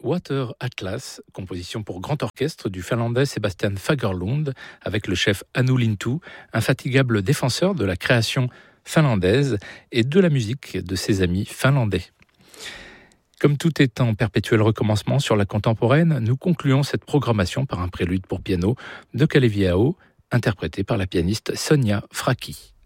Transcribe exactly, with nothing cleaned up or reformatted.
Water Atlas, composition pour grand orchestre du finlandais Sebastian Fagerlund, avec le chef Anu Lintu, infatigable défenseur de la création finlandaise et de la musique de ses amis finlandais. Comme tout est en perpétuel recommencement sur la contemporaine, nous concluons cette programmation par un prélude pour piano de Kalevi Aho, interprété par la pianiste Sonia Fracchi.